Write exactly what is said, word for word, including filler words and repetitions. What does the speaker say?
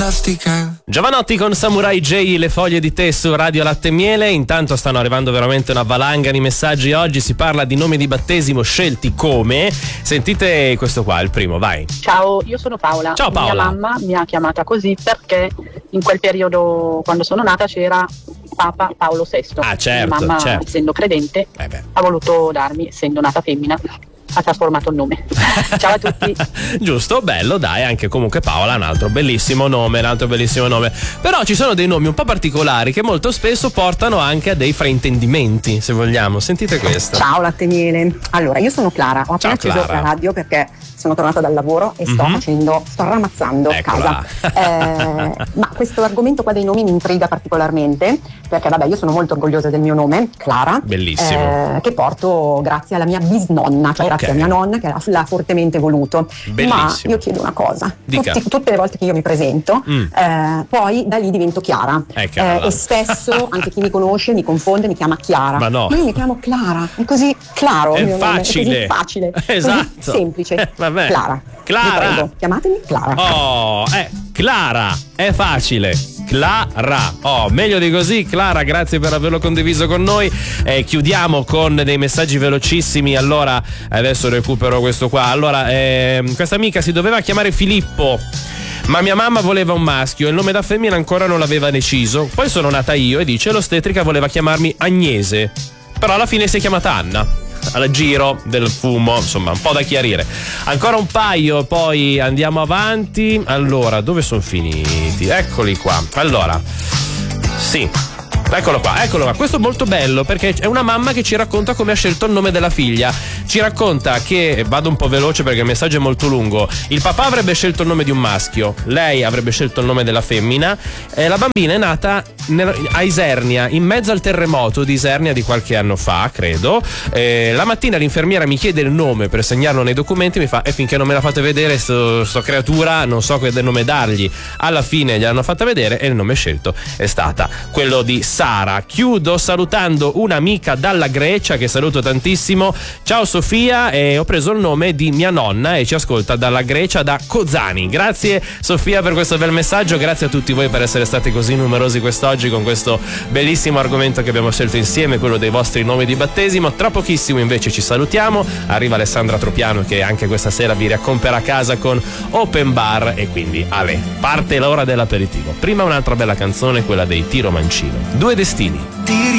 fantastica. Giovanotti con Samurai J, Le foglie di tè su Radio Latte e Miele. Intanto stanno arrivando veramente una valanga di messaggi. Oggi si parla di nomi di battesimo scelti come. Sentite questo qua, il primo, vai. Ciao, io sono Paola. Ciao Paola. Mia mamma mi ha chiamata così perché in quel periodo, quando sono nata, c'era Papa Paolo sesto. Ah, certo, Mia mamma, certo. essendo credente, Eh beh. ha voluto darmi, essendo nata femmina, ha trasformato il nome. Ciao a tutti. Giusto, bello, dai, anche comunque Paola, un altro bellissimo nome, un altro bellissimo nome. Però ci sono dei nomi un po' particolari che molto spesso portano anche a dei fraintendimenti, se vogliamo. Sentite questo. Ciao Latte e Miele. Allora, io sono Clara, ho appena acceso la radio perché sono tornata dal lavoro e sto Mhm. facendo, sto ramazzando Eccola. casa. Eh, ma questo argomento qua dei nomi mi intriga particolarmente perché vabbè, io sono molto orgogliosa del mio nome, Clara. Bellissimo. eh, che porto grazie alla mia bisnonna, cioè Ok. grazie a mia nonna che l'ha, l'ha fortemente voluto. Bellissimo. Ma io chiedo una cosa, Dica. Tutti- tutte le volte che io mi presento, Mm. eh, poi da lì divento Chiara. Eh, cavolo. Eh, e spesso anche chi mi conosce mi confonde, mi chiama Chiara. Ma no. Io mi chiamo Clara, è così claro. È il mio nome, facile. È così facile. Esatto. Così semplice. Eh, vabbè. Clara. Clara. Vi prego, chiamatemi Clara. Oh, eh, Clara, è facile. Clara, oh, meglio di così. Clara, grazie per averlo condiviso con noi. Eh, chiudiamo con dei messaggi velocissimi. Allora, adesso recupero questo qua. Allora, ehm, questa amica si doveva chiamare Filippo, ma mia mamma voleva un maschio e il nome da femmina ancora non l'aveva deciso. Poi sono nata io e dice l'ostetrica voleva chiamarmi Agnese, però alla fine si è chiamata Anna. Al giro del fumo, insomma, un po' da chiarire. Ancora un paio, poi andiamo avanti. Allora, dove sono finiti? Eccoli qua. Allora, sì. Eccolo qua, eccolo qua. Questo è molto bello perché è una mamma che ci racconta come ha scelto il nome della figlia. Ci racconta che, vado un po' veloce perché il messaggio è molto lungo, il papà avrebbe scelto il nome di un maschio, lei avrebbe scelto il nome della femmina, e la bambina è nata nel- a Isernia, in mezzo al terremoto di Isernia di qualche anno fa, credo. Eh, la mattina l'infermiera mi chiede il nome per segnarlo nei documenti, mi fa, e finché non me la fate vedere sto, sto creatura non so che nome dargli. Alla fine gliel'hanno fatta vedere e il nome scelto è stata quello di Sara. Chiudo salutando un'amica dalla Grecia che saluto tantissimo. Ciao Sofia, e ho preso il nome di mia nonna e ci ascolta dalla Grecia, da Kozani. Grazie Sofia per questo bel messaggio, grazie a tutti voi per essere stati così numerosi quest'oggi con questo bellissimo argomento che abbiamo scelto insieme, quello dei vostri nomi di battesimo. Tra pochissimo invece ci salutiamo, arriva Alessandra Tropiano che anche questa sera vi riaccomperà a casa con Open Bar, e quindi ale, parte l'ora dell'aperitivo. Prima un'altra bella canzone, quella dei Tiro Mancino, Due destini.